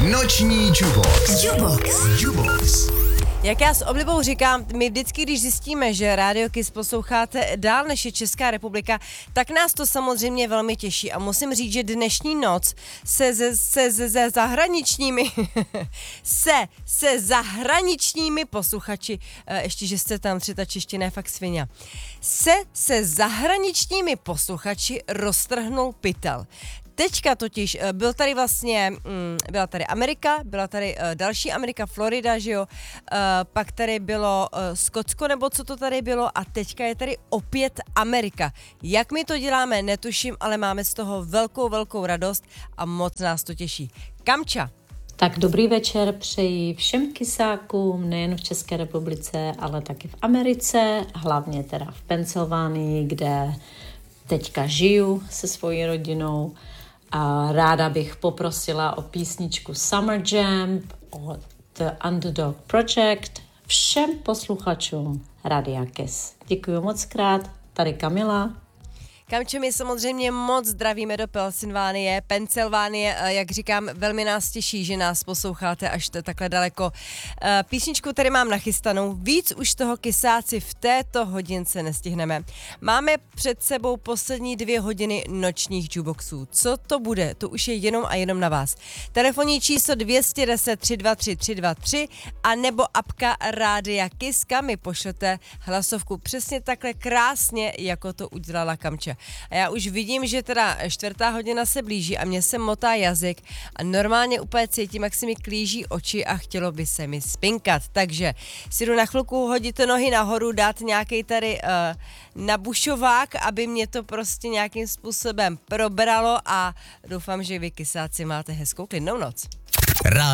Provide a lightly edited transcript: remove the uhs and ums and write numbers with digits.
Noční Jubox. Jak já s oblibou říkám, my vždycky, když zjistíme, že Radio Kiss posloucháte dál než je Česká republika, tak nás to samozřejmě velmi těší a musím říct, že dnešní noc se zahraničními posluchači, ještě, že jste tam tři, ta čeština je fakt svině, se zahraničními posluchači roztrhnul pytel. Teďka totiž byla tady Amerika, byla tady další Amerika, Florida, že jo, pak tady bylo Skotsko, nebo co to tady bylo, a teďka je tady opět Amerika. Jak my to děláme, netuším, ale máme z toho velkou radost a moc nás to těší. Kamča. Tak dobrý večer přeji všem kysákům, nejen v České republice, ale taky v Americe, hlavně teda v Pensylvánii, kde teďka žiju se svojí rodinou. A ráda bych poprosila o písničku Summer Jam od The Underdog Project všem posluchačům Radia Kiss. Děkuji moc krát, tady Kamila. Kamčo, my samozřejmě moc zdravíme do Pensylvánie, jak říkám, velmi nás těší, že nás posloucháte až takhle daleko. Písničku tady mám nachystanou, víc už toho kysáci v této hodince nestihneme. Máme před sebou poslední 2 hodiny nočních jukeboxů. Co to bude? To už je jenom a jenom na vás. Telefonní číslo 210 323 323 a nebo apka Rádia Kiss, kam mi pošlete hlasovku přesně takhle krásně, jako to udělala Kamča. A já už vidím, že teda 4. hodina se blíží a mě se motá jazyk a normálně úplně cítím, jak se mi klíží oči a chtělo by se mi spinkat. Takže si jdu na chvilku hodit nohy nahoru, dát nějaký tady nabušovák, aby mě to prostě nějakým způsobem probralo a doufám, že vy kysáci máte hezkou klidnou noc.